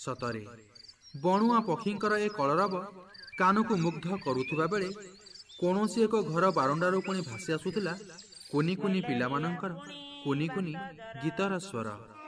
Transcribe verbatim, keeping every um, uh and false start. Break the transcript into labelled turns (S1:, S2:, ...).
S1: ସତରେ ବଣୁଆ ପକ୍ଷୀଙ୍କର ଏ କଳରବ କାନକୁ ମୁଗ୍ଧ କରୁଥିବା ବେଳେ କୌଣସି ଏକ ଘର ବାରଣ୍ଡାରୁ ପୁଣି ଭାସି ଆସୁଥିଲା କୁନି କୁନି ପିଲାମାନଙ୍କର କୁନି କୁନି ଗୀତର ସ୍ୱର।